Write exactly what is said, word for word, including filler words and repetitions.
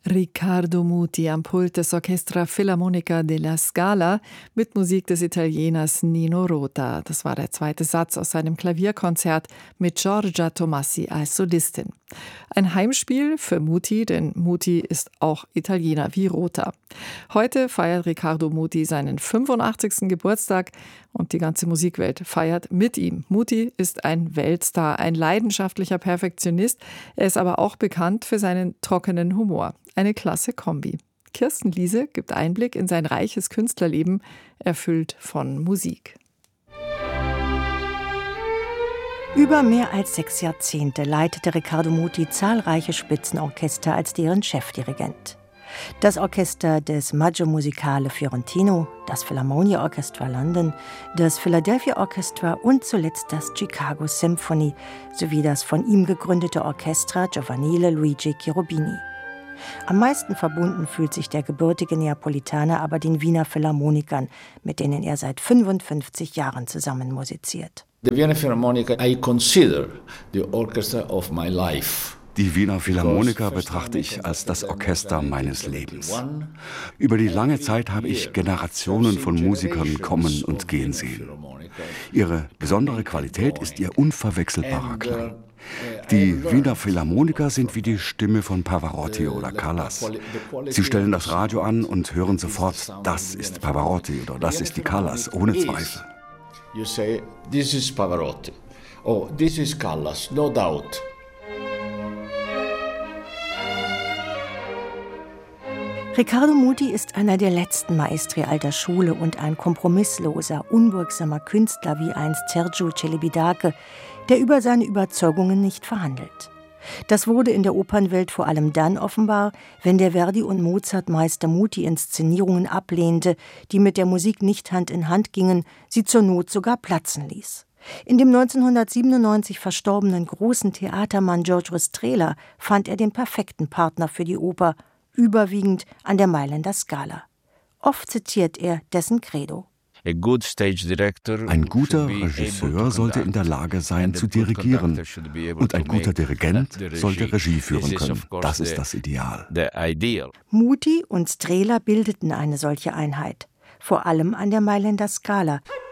Riccardo Muti am Pult des Orchestra Filarmonica della Scala mit Musik des Italieners Nino Rota. Das war der zweite Satz aus seinem Klavierkonzert mit Giorgia Tomassi als Solistin. Ein Heimspiel für Muti, denn Muti ist auch Italiener wie Rota. Heute feiert Riccardo Muti seinen fünfundachtzigsten Geburtstag und die ganze Musikwelt feiert mit ihm. Muti ist ein Weltstar, ein leidenschaftlicher Perfektionist. Er ist aber auch bekannt für seinen trockenen Humor. Eine klasse Kombi. Kirsten Liese gibt Einblick in sein reiches Künstlerleben, erfüllt von Musik. Über mehr als sechs Jahrzehnte leitete Riccardo Muti zahlreiche Spitzenorchester als deren Chefdirigent. Das Orchester des Maggio Musicale Fiorentino, das Philharmonia Orchestra London, das Philadelphia Orchestra und zuletzt das Chicago Symphony sowie das von ihm gegründete Orchestra Giovanile Luigi Cherubini. Am meisten verbunden fühlt sich der gebürtige Neapolitaner aber den Wiener Philharmonikern, mit denen er seit fünfundfünfzig Jahren zusammen musiziert. The Vienna Philharmonic I consider the orchestra of my life. Die Wiener Philharmoniker betrachte ich als das Orchester meines Lebens. Über die lange Zeit habe ich Generationen von Musikern kommen und gehen sehen. Ihre besondere Qualität ist ihr unverwechselbarer Klang. Die Wiener Philharmoniker sind wie die Stimme von Pavarotti oder Callas. Sie stellen das Radio an und hören sofort, das ist Pavarotti oder das ist die Callas, ohne Zweifel. You say, this is Pavarotti. Oh, this is Callas, no doubt. Riccardo Muti ist einer der letzten Maestri alter Schule und ein kompromissloser, unbeugsamer Künstler wie einst Sergiu Celibidache, der über seine Überzeugungen nicht verhandelt. Das wurde in der Opernwelt vor allem dann offenbar, wenn der Verdi- und Mozart-Meister Muti Inszenierungen ablehnte, die mit der Musik nicht Hand in Hand gingen, sie zur Not sogar platzen ließ. In dem neunzehnhundertsiebenundneunzig verstorbenen großen Theatermann Giorgio Strehler fand er den perfekten Partner für die Oper, überwiegend an der Mailänder Scala. Oft zitiert er dessen Credo. Ein guter Regisseur sollte in der Lage sein, zu dirigieren. Und ein guter Dirigent sollte Regie führen können. Das ist das Ideal. Muti und Strehler bildeten eine solche Einheit. Vor allem an der Mailänder Scala.